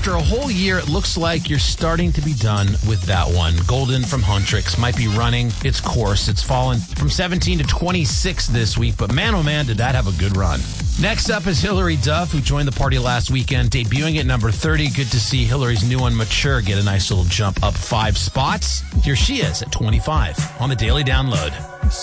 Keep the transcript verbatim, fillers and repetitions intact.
after a whole year, it looks like you're starting to be done with that one. Golden from Huntrix might be running its course. It's fallen from seventeen to twenty-six this week, but man, oh man, did that have a good run. Next up is Hilary Duff, who joined the party last weekend, debuting at number thirty. Good to see Hilary's new one, Mature, get a nice little jump up five spots. Here she is at twenty-five on the Daily Download.